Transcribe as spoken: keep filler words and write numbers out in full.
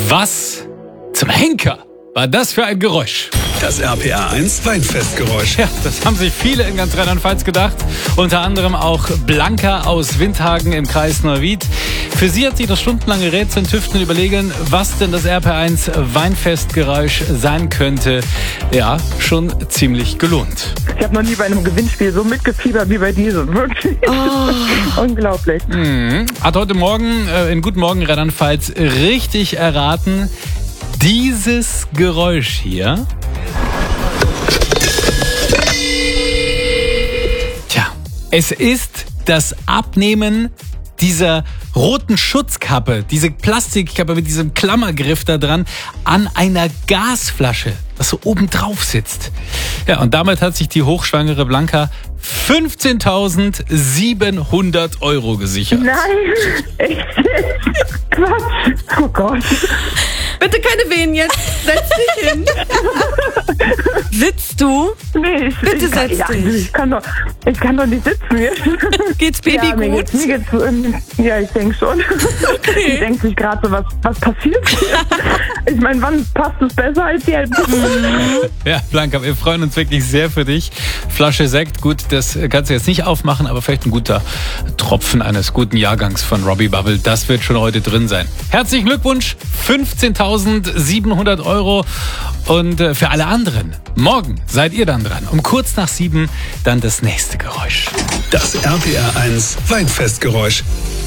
Was zum Henker war das für ein Geräusch? Das R P R eins Weinfestgeräusch. Ja, das haben sich viele in ganz Rheinland-Pfalz gedacht. Unter anderem auch Blanca aus Windhagen im Kreis Neuwied. Für sie hat sich das stundenlange Rätseln, Tüfteln, Überlegen, was denn das R P R eins Weinfestgeräusch sein könnte, ja, schon ziemlich gelohnt. Ich habe noch nie bei einem Gewinnspiel so mitgefiebert wie bei diesem. Wirklich. Oh. Unglaublich. Mhm. Hat heute Morgen äh, in Guten Morgen Rheinland-Pfalz richtig erraten. Dieses Geräusch hier. Tja, es ist das Abnehmen dieser roten Schutzkappe, diese Plastikkappe mit diesem Klammergriff da dran, an einer Gasflasche, das so oben drauf sitzt. Ja, und damit hat sich die hochschwangere Blanca fünfzehntausendsiebenhundert Euro gesichert. Nein, echt? Quatsch. Oh Gott. Bitte keine Wehen jetzt. Setz dich hin. Sitzt du? Nee, ich, Bitte ich kann, setz ja, dich. Ich kann, doch, ich kann doch nicht sitzen jetzt. Geht's Baby ja, mir gut? Geht's, mir geht's, ähm, ja, ich denke schon. Okay. Ich denke sich gerade so, was, was passiert hier? Ich meine, wann passt es besser als jetzt? Ja, Blanca, wir freuen uns wirklich sehr für dich. Flasche Sekt, gut, das kannst du jetzt nicht aufmachen, aber vielleicht ein guter Tropfen eines guten Jahrgangs von Robbie Bubble, das wird schon heute drin sein. Herzlichen Glückwunsch, fünfzehntausendsiebenhundert Euro. Und äh, für alle anderen, morgen seid ihr dann dran. Um kurz nach sieben dann das nächste Geräusch. Das R P R eins Weinfestgeräusch.